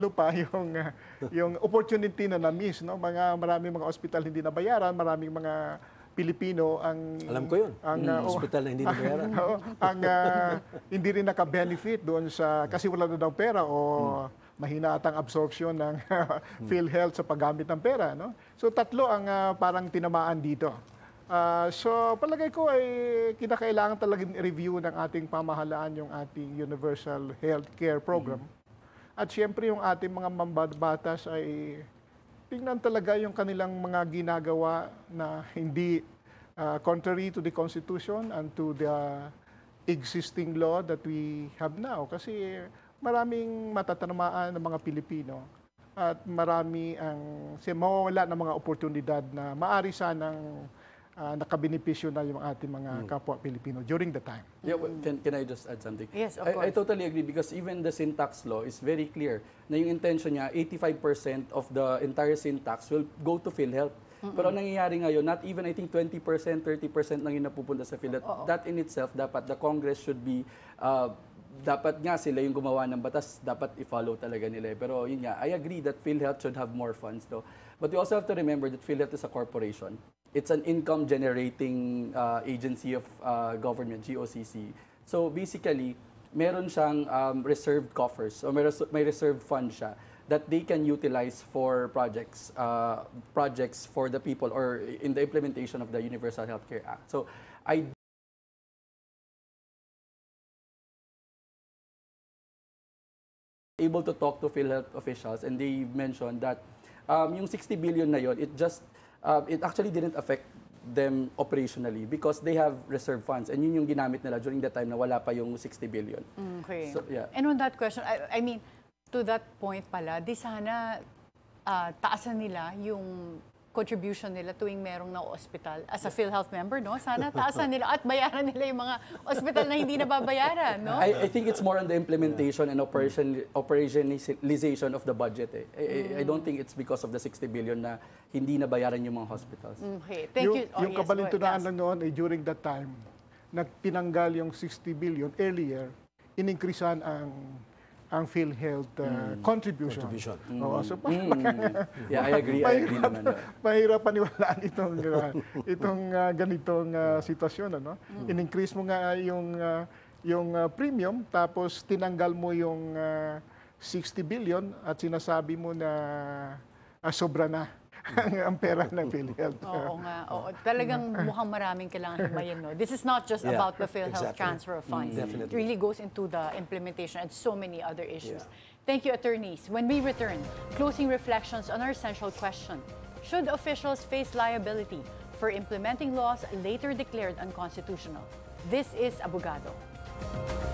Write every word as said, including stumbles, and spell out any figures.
pa yung ah, yung opportunity na na-miss, no? Mga maraming mga ospital hindi nabayaran, maraming mga Pilipino ang Alam ko yun. ang Mm, ah, oh, ospital na hindi nabayaran. oo, ang ah, hindi rin naka-benefit doon sa kasi wala na daw pera o mahina atang absorption ng PhilHealth sa paggamit ng pera, no? So tatlo ang ah, parang tinamaan dito. Ah, so palagay ko ay kinakailangan talagang i-review ng ating pamahalaan yung ating Universal Healthcare Program. At siyempre yung ating mga mambabatas ay tingnan talaga yung kanilang mga ginagawa na hindi ah, contrary to the Constitution and to the existing law that we have now. Kasi maraming matatanamaan ng mga Pilipino at marami ang si mawawala ng mga oportunidad na maari sanang uh, nakabenepisyo na yung ating mga kapwa Pilipino during the time. Yeah, well, can, can I just add something? Yes, of I, I course. totally agree because even the sin tax law is very clear na yung intention niya, eighty-five percent of the entire sin tax will go to PhilHealth. Pero ang nangyayari ngayon, not even I think twenty percent, thirty percent lang yung napupunta sa PhilHealth. That in itself, dapat the Congress should be, uh, dapat nga sila yung gumawa ng batas, dapat i-follow talaga nila. Pero yun nga, I agree that PhilHealth should have more funds though. But we also have to remember that PhilHealth is a corporation. It's an income generating uh, agency of uh, government, G O C C. So basically, meron siyang um, reserved coffers o may, res- may reserved fund siya that they can utilize for projects uh, projects for the people or in the implementation of the Universal Healthcare Act. So I able to talk to PhilHealth officials and they mentioned that um, yung sixty billion na yon, it just uh, it actually didn't affect them operationally because they have reserve funds and yun yung ginamit nila during the time na wala pa yung sixty billion. Okay. So, yeah. And on that question, I, I mean, to that point pala, di sana ah, taasan nila yung contribution nila tuwing merong na-hospital as a PhilHealth member, no? Sana taasan nila at bayaran nila yung mga hospital na hindi nababayaran, no? I, I think it's more on the implementation and operation operationalization of the budget. Eh. I, I- I don't think it's because of the sixty billion na hindi nabayaran yung mga hospitals. Okay, thank yung, you. Oh, yung yes, kabalintunaan go lang noon ay during that time, nagtinanggal yung sixty billion earlier, in-increasean ang ang PhilHealth uh, contribution. Contribution. Oo, so Yeah, I agree. I agree naman. no. mahirap paniwalaan itong uh, itong uh, ganitong uh, sitwasyon, ano? In-increase mo nga yung uh, yung uh, premium tapos tinanggal mo yung uh, sixty billion at sinasabi mo na uh, sobra na ang ang pera ng PhilHealth. Oo nga. Oo. Talagang mukhang maraming kailangan himayin, no? This is not just Yeah, about the PhilHealth exactly. transfer of funds. Definitely. It really goes into the implementation and so many other issues. Thank you, attorneys. When we return, closing reflections on our central question. Should officials face liability for implementing laws later declared unconstitutional? This is Abogado.